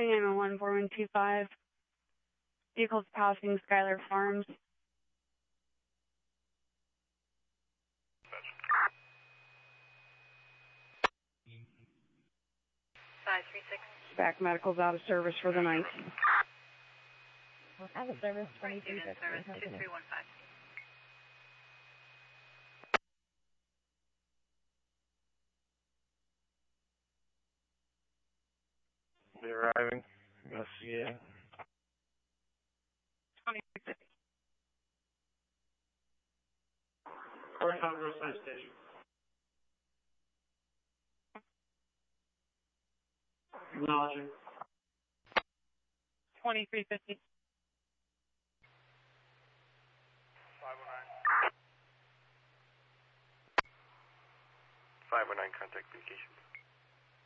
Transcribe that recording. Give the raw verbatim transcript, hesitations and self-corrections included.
nine one one four one two five. Vehicles passing Skylar Farms. five three six. Back medical's out of service for the night. Out of service, twenty-three fifty. Service two three one five. They're arriving. Investigating. twenty-three fifty. Cornerstone Roadside Station. Acknowledging. twenty-three fifty. five oh nine. five oh nine, contact vacation.